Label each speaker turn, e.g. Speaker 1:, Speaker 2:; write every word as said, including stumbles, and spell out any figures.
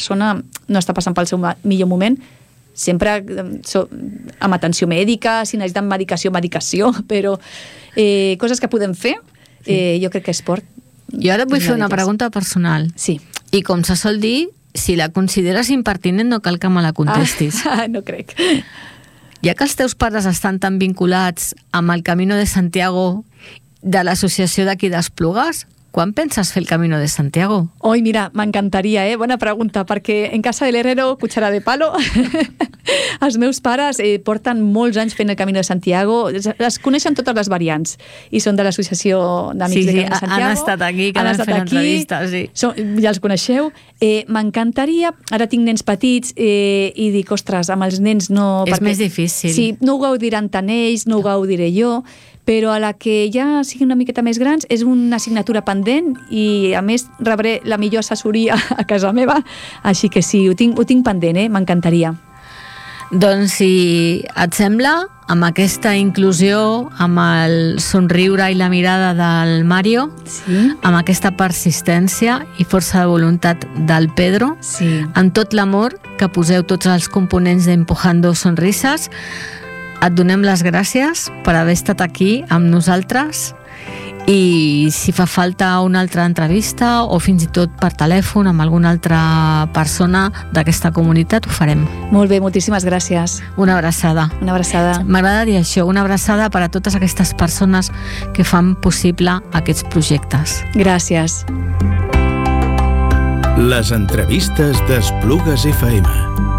Speaker 1: persona no està passant pel seu millor moment, sempre so, amb atenció mèdica, si necessiten medicació, medicació, però eh, coses que podem fer, eh, jo crec que esport.
Speaker 2: Jo ara et vull fer una pregunta personal.
Speaker 1: Sí.
Speaker 2: I com se sol dir, si la consideres impertinent no cal que me la contestis.
Speaker 1: Ah, no crec.
Speaker 2: Ja que els teus pares estan tan vinculats amb el Camino de Santiago de l'associació d'aquí d'Esplugues, quan penses fer el Camino de Santiago?
Speaker 1: Oi, mira, m'encantaria, eh? Bona pregunta, perquè en casa de l'herrero, cuchara de palo, els meus pares eh, porten molts anys fent el Camino de Santiago, es coneixen totes les variants, i són de l'associació d'Amics
Speaker 2: sí,
Speaker 1: de
Speaker 2: sí,
Speaker 1: Camino de Santiago.
Speaker 2: Han estat aquí, que han estat fent aquí, entrevistes, sí.
Speaker 1: Són, ja els coneixeu. Eh, m'encantaria, ara tinc nens petits, eh, i dic, ostres, amb els nens no...
Speaker 2: És
Speaker 1: perquè,
Speaker 2: més difícil.
Speaker 1: Sí, no ho gaudiran tant ells, no ho gaudiré jo, però a la que ja siguin una miqueta més grans és una assignatura pendent i a més rebré la millor assessoria a casa meva, així que sí, ho tinc, ho tinc pendent, eh? M'encantaria.
Speaker 2: Doncs si et sembla, amb aquesta inclusió, amb el somriure i la mirada del Mario,
Speaker 1: sí.
Speaker 2: Amb aquesta persistència i força de voluntat del Pedro,
Speaker 1: sí.
Speaker 2: Amb tot l'amor que poseu tots els components d'Empujando Sonrises, et donem les gràcies per haver estat aquí amb nosaltres i si fa falta una altra entrevista o fins i tot per telèfon amb alguna altra persona d'aquesta comunitat ho farem.
Speaker 1: Molt bé, moltíssimes gràcies.
Speaker 2: Una abraçada.
Speaker 1: Una abraçada.
Speaker 2: M'agrada dir això, una abraçada per a totes aquestes persones que fan possible aquests projectes.
Speaker 1: Gràcies.
Speaker 3: Les entrevistes d'Esplugues F M.